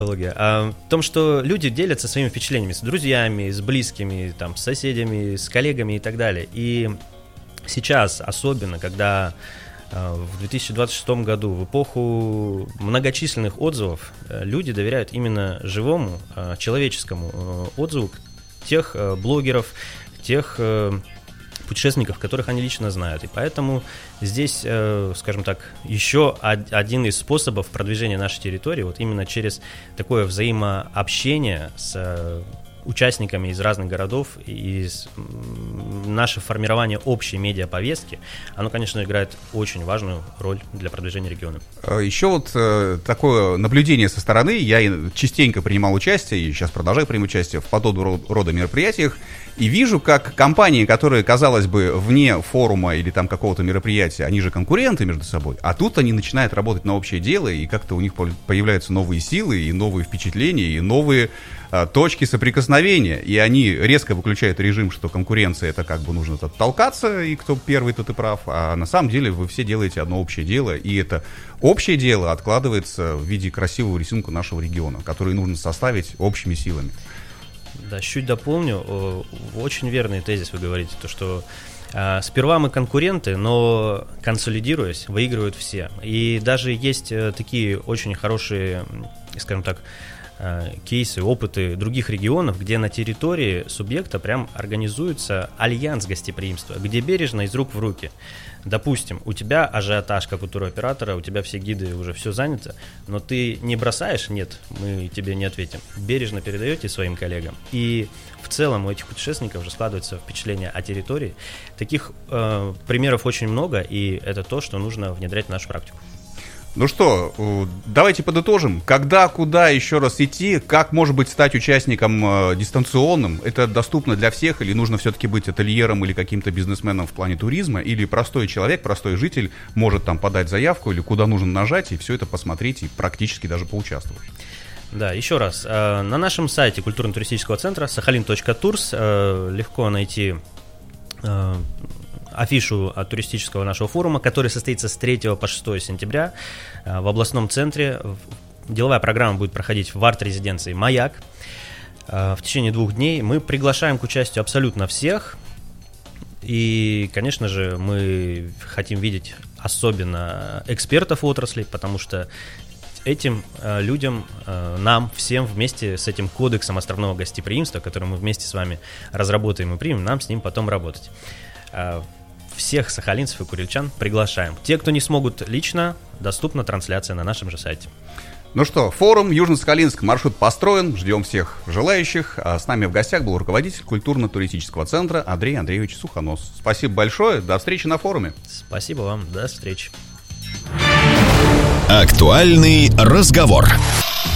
В том, что люди делятся своими впечатлениями с друзьями, с близкими, там, с соседями, с коллегами и так далее. И сейчас, особенно, когда в 2026 году, в эпоху многочисленных отзывов, люди доверяют именно живому, человеческому отзыву тех блогеров, тех путешественников, которых они лично знают. И поэтому здесь, скажем так, еще один из способов продвижения нашей территории, вот именно через такое взаимообщение с участниками из разных городов, и наше формирование общей медиаповестки, оно, конечно, играет очень важную роль для продвижения региона. Еще вот такое наблюдение со стороны. Я частенько принимал участие, и сейчас продолжаю принимать участие в подобного рода мероприятиях, и вижу, как компании, которые, казалось бы, вне форума или там какого-то мероприятия, они же конкуренты между собой, а тут они начинают работать на общее дело, и как-то у них появляются новые силы, и новые впечатления, и новые точки соприкосновения, и они резко выключают режим, что конкуренция — это как бы нужно толкаться, и кто первый, тот и прав, а на самом деле вы все делаете одно общее дело, и это общее дело откладывается в виде красивого рисунка нашего региона, который нужно составить общими силами. Да, чуть дополню, очень верный тезис вы говорите, то что сперва мы конкуренты, но консолидируясь, выигрывают все. И даже есть такие очень хорошие, скажем так, кейсы, опыты других регионов, где на территории субъекта прям организуется альянс гостеприимства, где бережно из рук в руки. Допустим, у тебя ажиотаж, как у туроператора, у тебя все гиды уже все занято, но ты не бросаешь, нет, мы тебе не ответим. Бережно передаете своим коллегам. И в целом у этих путешественников уже складывается впечатление о территории. Таких примеров очень много, и это то, что нужно внедрять в нашу практику. Ну что, давайте подытожим. Когда, куда еще раз идти, как, может быть, стать участником дистанционным? Это доступно для всех или нужно все-таки быть ательером или каким-то бизнесменом в плане туризма? Или простой человек, простой житель может там подать заявку или куда нужно нажать и все это посмотреть и практически даже поучаствовать? Да, еще раз, на нашем сайте культурно-туристического центра sakhalin.tours легко найти афишу от туристического нашего форума, который состоится с 3 по 6 сентября в областном центре. Деловая программа будет проходить в арт-резиденции «Маяк» в течение 2 дней. Мы приглашаем к участию абсолютно всех. И, конечно же, мы хотим видеть особенно экспертов отрасли, потому что этим людям, нам всем вместе с этим кодексом островного гостеприимства, который мы вместе с вами разработаем и примем, нам с ним потом работать. Всех сахалинцев и курильчан приглашаем. Те, кто не смогут лично, доступна трансляция на нашем же сайте. Ну что, форум Южно-Сахалинск, маршрут построен, ждем всех желающих. А с нами в гостях был руководитель культурно-туристического центра Андрей Андреевич Сухонос. Спасибо большое, до встречи на форуме. Спасибо вам, до встречи. Актуальный разговор.